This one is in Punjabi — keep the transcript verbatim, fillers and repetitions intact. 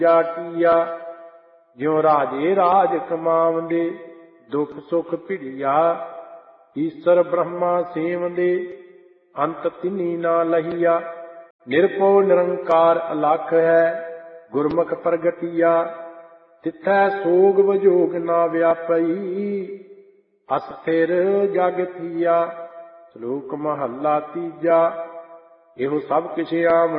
ਜਾ ਕੀਆ। ਜਿਉ ਰਾਜੇ ਰਾਜ ਕਮਾਵੰਦੇ, ਦੁਖ ਸੁਖ ਭਿੜਿਆ। ਈਸਰ ਬ੍ਰਹਮਾ ਸੇਵੰਦੇ, ਅੰਤ ਤਿਨੀ ਨਾ ਲਹੀਆ। ਨਿਰਭਉ ਨਿਰੰਕਾਰ ਅਲਖ ਹੈ, ਗੁਰਮੁਖ ਪ੍ਰਗਟਿਆ। ਤਿਥੈ ਸੋਗ ਵਿਜੋਗ ਨਾ ਵਿਆਪਈ, ਅਸਥਿਰ ਜਗ ਥੀਆ। ਸ਼ਲੋਕ ਮਹੱਲਾ ਤੀਜਾ। ਇਹੋ ਸਭ ਕਿਛ ਆਵਣ